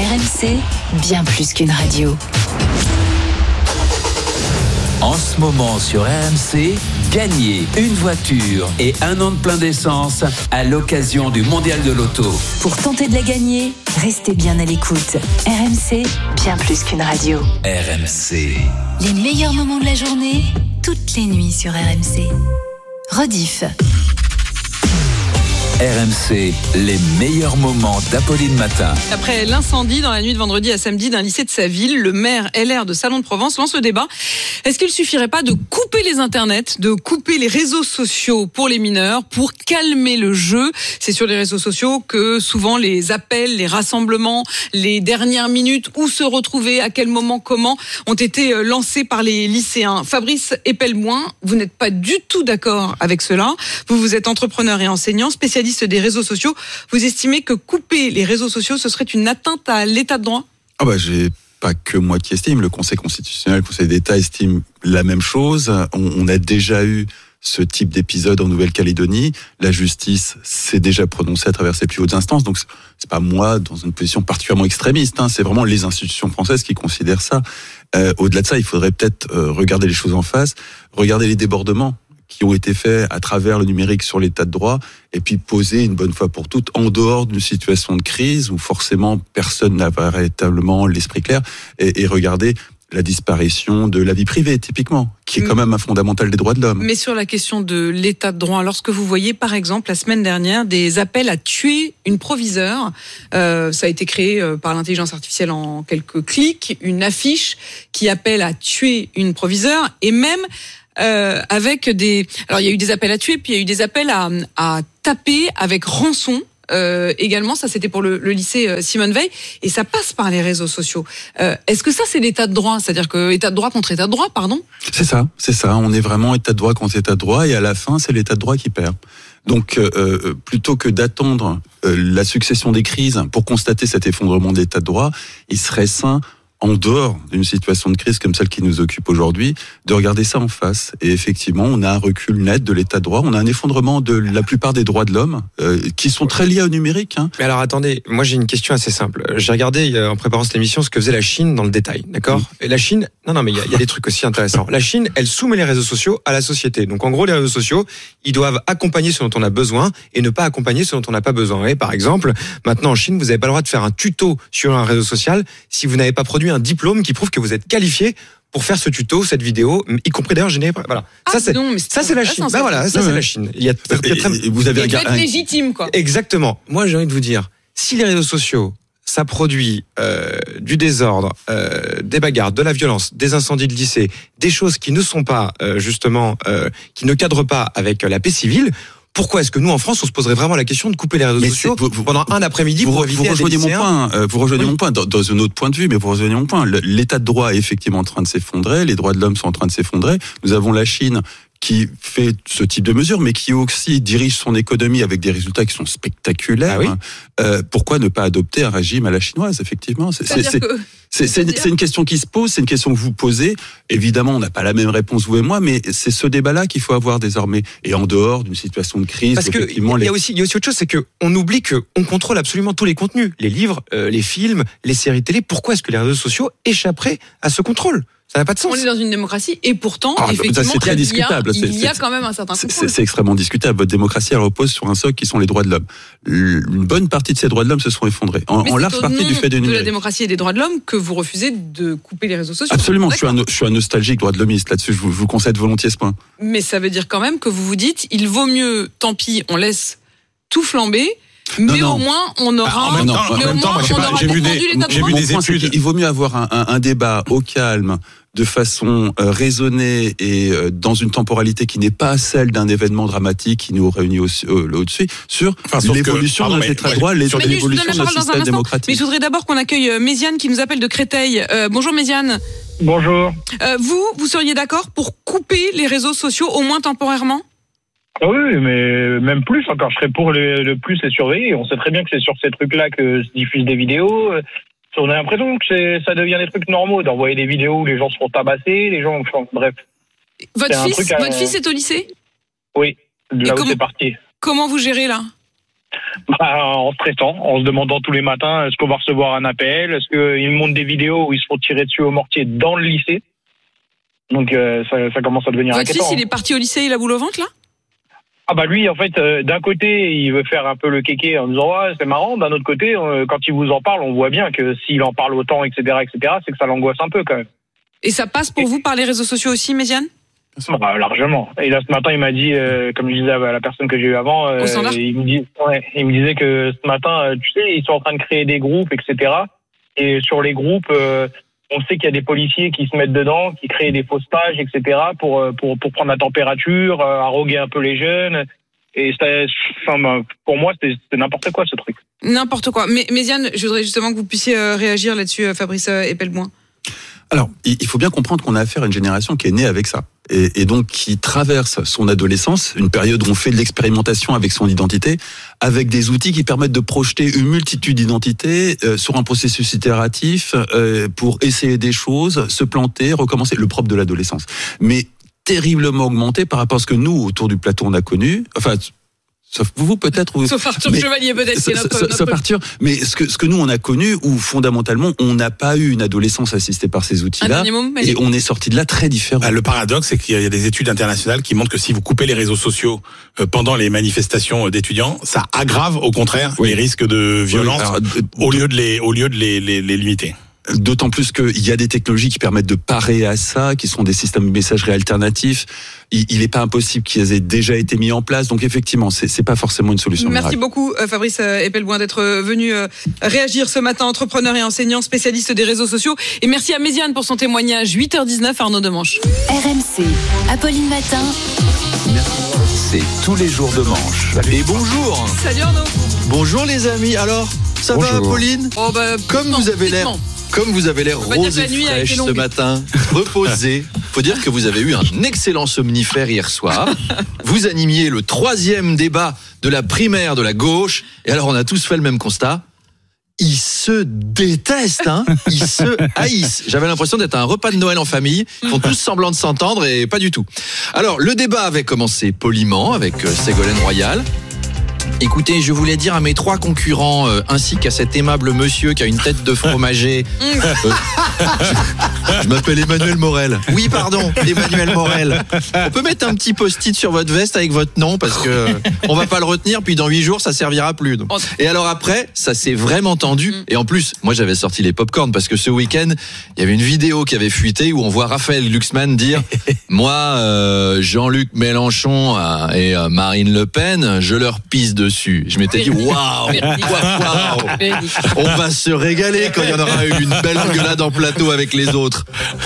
RMC, bien plus qu'une radio. En ce moment sur RMC, gagnez une voiture et un an de plein d'essence à l'occasion du Mondial de l'Auto. Pour tenter de la gagner, restez bien à l'écoute. RMC, bien plus qu'une radio. RMC. Les meilleurs moments de la journée, toutes les nuits sur RMC. Rediff. RMC, les meilleurs moments d'Apolline Matin. Après l'incendie dans la nuit de vendredi à samedi d'un lycée de sa ville, le maire LR de Salon-de-Provence lance le débat. Est-ce qu'il ne suffirait pas de couper les internets, de couper les réseaux sociaux pour les mineurs, pour calmer le jeu ? C'est sur les réseaux sociaux que souvent les appels, les rassemblements, les dernières minutes, où se retrouver, à quel moment, comment, ont été lancés par les lycéens. Fabrice Epelmoin, vous n'êtes pas du tout d'accord avec cela. Vous êtes entrepreneur et enseignant, spécialiste des réseaux sociaux. Vous estimez que couper les réseaux sociaux, ce serait une atteinte à l'état de droit ? J'ai pas que moi qui estime. Le Conseil constitutionnel, le Conseil d'État estime la même chose. On a déjà eu ce type d'épisode en Nouvelle-Calédonie. La justice s'est déjà prononcée à travers ses plus hautes instances. Donc, c'est pas moi dans une position particulièrement extrémiste. C'est vraiment les institutions françaises qui considèrent ça. Au-delà de ça, il faudrait peut-être regarder les choses en face, regarder les débordements qui ont été faits à travers le numérique sur l'état de droit, et puis poser une bonne fois pour toutes, en dehors d'une situation de crise où forcément personne n'a véritablement l'esprit clair, et regarder la disparition de la vie privée, typiquement, qui est quand même un fondamental des droits de l'homme. Mais sur la question de l'état de droit, lorsque vous voyez, par exemple, la semaine dernière, des appels à tuer une proviseure, ça a été créé par l'intelligence artificielle en quelques clics, une affiche qui appelle à tuer une proviseure, et même avec des... Alors, il y a eu des appels à tuer, puis il y a eu des appels à taper avec rançon. Également, ça c'était pour le lycée Simone Veil, et ça passe par les réseaux sociaux. Est-ce que ça c'est l'état de droit ? C'est-à-dire que état de droit contre état de droit, pardon ? C'est ça. On est vraiment état de droit contre état de droit, et à la fin, c'est l'état de droit qui perd. Donc, plutôt que d'attendre la succession des crises pour constater cet effondrement de l'état de droit, il serait sain, en dehors d'une situation de crise comme celle qui nous occupe aujourd'hui, de regarder ça en face. Et effectivement, on a un recul net de l'état de droit, on a un effondrement de la plupart des droits de l'homme, qui sont très liés au numérique. Mais alors attendez, moi j'ai une question assez simple. J'ai regardé en préparant cette émission ce que faisait la Chine dans le détail, d'accord ? Et la Chine, non mais il y a des trucs aussi intéressants. La Chine, elle soumet les réseaux sociaux à la société. Donc en gros, les réseaux sociaux, ils doivent accompagner ce dont on a besoin et ne pas accompagner ce dont on n'a pas besoin. Et par exemple, maintenant en Chine, vous n'avez pas le droit de faire un tuto sur un réseau social si vous n'avez pas produit un diplôme qui prouve que vous êtes qualifié pour faire ce tuto, cette vidéo, y compris d'ailleurs généré. Voilà. Ça c'est la Chine. C'est la Chine. Vous avez être légitime, quoi. Exactement. Moi, j'ai envie de vous dire, si les réseaux sociaux, ça produit du désordre, des bagarres, de la violence, des incendies de lycée, des choses qui ne sont pas qui ne cadrent pas avec la paix civile. Pourquoi est-ce que nous, en France, on se poserait vraiment la question de couper les réseaux sociaux pendant un après-midi pour éviter vous rejoignez mon point dans un autre point de vue, mais vous rejoignez mon point. L'état de droit est effectivement en train de s'effondrer, les droits de l'homme sont en train de s'effondrer. Nous avons la Chine qui fait ce type de mesures, mais qui aussi dirige son économie avec des résultats qui sont spectaculaires. Pourquoi ne pas adopter un régime à la chinoise, effectivement ? C'est une question qui se pose, c'est une question que vous posez. Évidemment, on n'a pas la même réponse, vous et moi, mais c'est ce débat-là qu'il faut avoir désormais. Et en dehors d'une situation de crise... Parce qu'il y a aussi autre chose, c'est qu'on oublie qu'on contrôle absolument tous les contenus. Les livres, les films, les séries télé. Pourquoi est-ce que les réseaux sociaux échapperaient à ce contrôle ? Ça n'a pas de sens. On est dans une démocratie et pourtant, effectivement, c'est très discutable. Il y a quand même un certain contrôle. C'est extrêmement discutable. Votre démocratie, elle repose sur un socle qui sont les droits de l'homme. Une bonne partie de ces droits de l'homme se sont effondrés. En large partie du fait du numérique. De la démocratie et des droits de l'homme que vous refusez de couper les réseaux sociaux. Absolument. Je suis un nostalgique droit de l'hommiste là-dessus. Je vous concède volontiers ce point. Mais ça veut dire quand même que vous vous dites, il vaut mieux, tant pis, on laisse tout flamber. Mais au moins, on aura. En même temps, j'ai vu des études. Il vaut mieux avoir un débat au calme, de façon raisonnée et dans une temporalité qui n'est pas celle d'un événement dramatique qui nous réunit au-dessus, sur l'évolution de l'état de droit, l'évolution de notre système démocratique. Mais je voudrais d'abord qu'on accueille Méziane qui nous appelle de Créteil. Bonjour Méziane. Bonjour. Vous seriez d'accord pour couper les réseaux sociaux, au moins temporairement ? Oui, mais même plus encore. Je serais pour le plus les surveiller. On sait très bien que c'est sur ces trucs-là que se diffusent des vidéos. On a l'impression que ça devient des trucs normaux, d'envoyer des vidéos où les gens se font tabasser, les gens... Bref. Votre fils est au lycée ? Oui, là où c'est parti. Comment vous gérez là ? En stressant, en se demandant tous les matins est-ce qu'on va recevoir un appel, est-ce qu'ils montrent des vidéos où ils se font tirer dessus au mortier dans le lycée. Donc ça commence à devenir inquiétant. Votre fils, il est parti au lycée, il a boule au ventre là ? Ah bah lui, en fait, d'un côté, il veut faire un peu le kéké en disant ouais, c'est marrant. D'un autre côté, quand il vous en parle, on voit bien que s'il en parle autant, etc., c'est que ça l'angoisse un peu quand même. Et ça passe pour vous par les réseaux sociaux aussi, Méziane ? Largement. Et là, ce matin, il m'a dit, comme je disais à la personne que j'ai eue avant, il me disait que ce matin, tu sais, ils sont en train de créer des groupes, etc. Et sur les groupes, on sait qu'il y a des policiers qui se mettent dedans, qui créent des fausses pages, etc. pour prendre la température, arroguer un peu les jeunes. Et pour moi, c'est n'importe quoi ce truc. N'importe quoi. Mais Méziane, je voudrais justement que vous puissiez réagir là-dessus, Fabrice Epelboin. Alors, il faut bien comprendre qu'on a affaire à une génération qui est née avec ça. Et donc qui traverse son adolescence, une période où on fait de l'expérimentation avec son identité, avec des outils qui permettent de projeter une multitude d'identités sur un processus itératif pour essayer des choses, se planter, recommencer, le propre de l'adolescence. Mais terriblement augmenté par rapport à ce que nous, autour du plateau, on a connu. Enfin, sauf vous peut-être. Sauf Arthur Chevalier peut-être. Sauf Arthur. Mais ce que nous on a connu, où fondamentalement on n'a pas eu une adolescence assistée par ces outils-là, et on est sorti de là très différent. Le paradoxe, c'est qu'il y a des études internationales qui montrent que si vous coupez les réseaux sociaux pendant les manifestations d'étudiants, ça aggrave au contraire les risques de violence au lieu de les limiter. D'autant plus qu'il y a des technologies qui permettent de parer à ça, qui sont des systèmes de messagerie alternatifs. Il n'est pas impossible qu'ils aient déjà été mis en place. Donc effectivement, c'est pas forcément une solution. Merci beaucoup Fabrice Epelboin d'être venu réagir ce matin, entrepreneur et enseignant, spécialiste des réseaux sociaux. Et merci à Méziane pour son témoignage. 8h19, Arnaud Demanche. RMC, Apolline Matin. C'est tous les jours de manche. Et bonjour. Salut Arnaud. Bonjour les amis. Alors, ça va Apolline ? Comme vous avez l'air rose et fraîche ce matin, reposé. Faut dire que vous avez eu un excellent somnifère hier soir. Vous animiez le 3e débat de la primaire de la gauche. Et alors, on a tous fait le même constat. Ils se détestent, hein. Ils se haïssent. J'avais l'impression d'être à un repas de Noël en famille. Ils font tous semblant de s'entendre et pas du tout. Alors, le débat avait commencé poliment avec Ségolène Royal. Écoutez, je voulais dire à mes 3 concurrents, ainsi qu'à cet aimable monsieur qui a une tête de fromager. Je m'appelle Emmanuel Morel. Oui, pardon, Emmanuel Morel. On peut mettre un petit post-it sur votre veste avec votre nom parce que on va pas le retenir, puis dans 8 jours, ça servira plus. Donc. Et alors après, ça s'est vraiment tendu. Et en plus, moi j'avais sorti les pop-corn parce que ce week-end, il y avait une vidéo qui avait fuité où on voit Raphaël Glucksmann dire « Moi, Jean-Luc Mélenchon et Marine Le Pen, je leur pisse dessus. » Je m'étais dit waouh, on va se régaler quand il y en aura une belle engueulade en plateau avec les autres.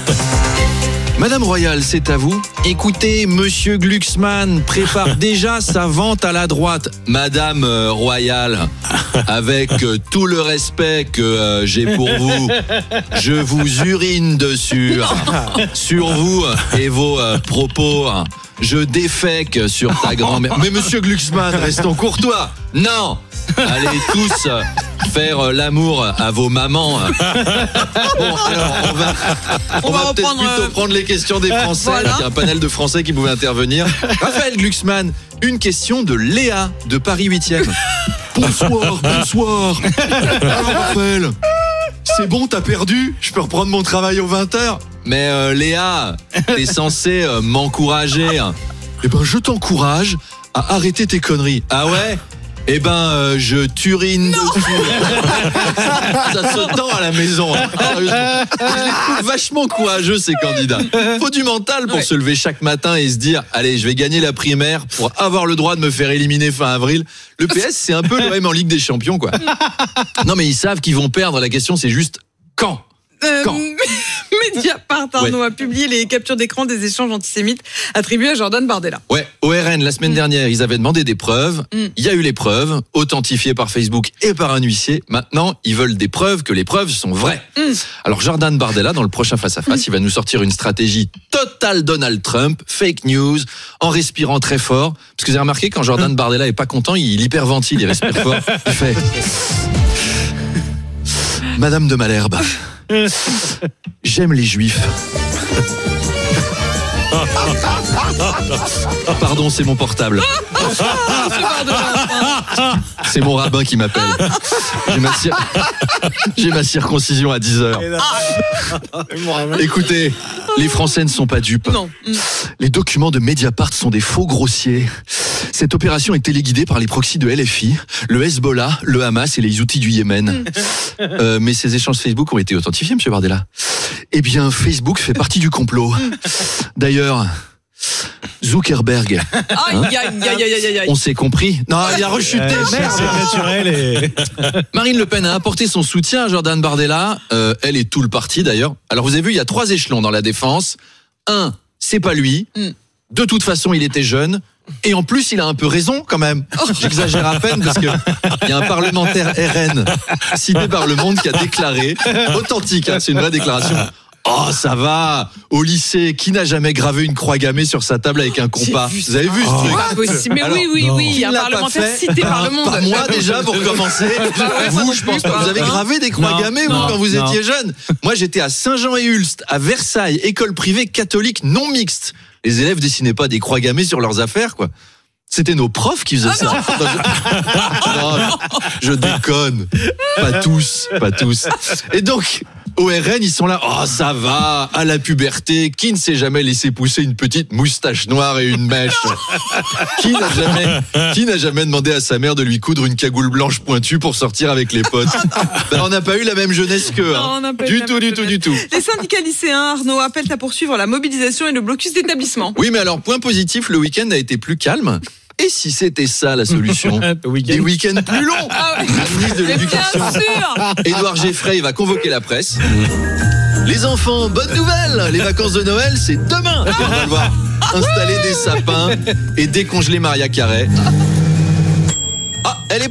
Madame Royal, c'est à vous. Écoutez, Monsieur Glucksmann prépare déjà sa vente à la droite. Madame Royal, avec tout le respect que j'ai pour vous, je vous urine dessus, sur vous et vos propos. Je défèque sur ta grand-mère. Mais Monsieur Glucksmann, restons courtois. Non, allez tous faire l'amour à vos mamans. Bon, alors on va peut-être plutôt prendre les questions des Français. Voilà. Il y a un panel de Français qui pouvaient intervenir. Raphaël Glucksmann, une question de Léa de Paris 8e. Bonsoir. Alors Raphaël, c'est bon, t'as perdu. Je peux reprendre mon travail aux 20h. Mais Léa, t'es censée m'encourager. Eh ben, je t'encourage à arrêter tes conneries. Ah ouais ? Eh ben, je t'urine dessus. Ça se tend à la maison. Sérieusement. Je les trouve vachement courageux, ces candidats. Faut du mental pour se lever chaque matin et se dire, allez, je vais gagner la primaire pour avoir le droit de me faire éliminer fin avril. Le PS, c'est un peu le même en Ligue des Champions, quoi. Non, mais ils savent qu'ils vont perdre. La question, c'est juste quand. Mediapart, Arnaud, a publié les captures d'écran des échanges antisémites attribués à Jordan Bardella. Ouais, au RN, la semaine dernière, ils avaient demandé des preuves. Il y a eu les preuves, authentifiées par Facebook et par un huissier. Maintenant, ils veulent des preuves, que les preuves sont vraies. Alors, Jordan Bardella, dans le prochain face-à-face, il va nous sortir une stratégie totale Donald Trump, fake news, en respirant très fort. Parce que vous avez remarqué, quand Jordan Bardella est pas content, il hyperventile, il respire fort. Il fait... Madame de Malherbe, j'aime les juifs. Pardon, c'est mon portable. C'est mon rabbin qui m'appelle. J'ai ma circoncision à 10h. Écoutez, les Français ne sont pas dupes. Non. Les documents de Mediapart sont des faux grossiers. Cette opération est téléguidée par les proxys de LFI, le Hezbollah, le Hamas et les Houthis du Yémen. Mais ces échanges Facebook ont été authentifiés, monsieur Bardella. Eh bien, Facebook fait partie du complot. D'ailleurs, Zuckerberg. On s'est compris. Non, il a rechuté. Marine Le Pen a apporté son soutien à Jordan Bardella. Elle et tout le parti d'ailleurs. Alors vous avez vu, il y a 3 échelons dans la défense. 1, c'est pas lui. De toute façon, il était jeune. Et en plus, il a un peu raison quand même. J'exagère à peine parce que il y a un parlementaire RN cité par Le Monde qui a déclaré, authentique, hein, c'est une vraie déclaration. Oh, ça va. Au lycée, qui n'a jamais gravé une croix gammée sur sa table avec un compas? Vous avez vu ce truc? Mais alors, oui, il y a un parlementaire cité par Le Monde. Pas moi déjà pour commencer. Vous, je pense pas. Vous avez gravé des croix gammées vous, quand vous étiez jeune? Moi, j'étais à Saint-Jean-et-Ulst, à Versailles, école privée catholique non mixte. Les élèves dessinaient pas des croix gammées sur leurs affaires, quoi. C'était nos profs qui faisaient ça. Non, je déconne. Pas tous. Et donc, au RN, ils sont là. Oh, ça va. À la puberté, qui ne s'est jamais laissé pousser une petite moustache noire et une mèche? Qui n'a jamais demandé à sa mère de lui coudre une cagoule blanche pointue pour sortir avec les potes? Ben, on n'a pas eu la même jeunesse qu'eux. Hein. Du tout. Les syndicats lycéens, Arnaud, appellent à poursuivre la mobilisation et le blocus d'établissement. Oui, mais alors, point positif, le week-end a été plus calme. Et si c'était ça la solution? Des week-ends plus longs. Le ministre de l'Éducation, Édouard Geffray, va convoquer la presse. Les enfants, bonne nouvelle. Les vacances de Noël, c'est demain. On va le voir installer des sapins et décongeler Maria Carré.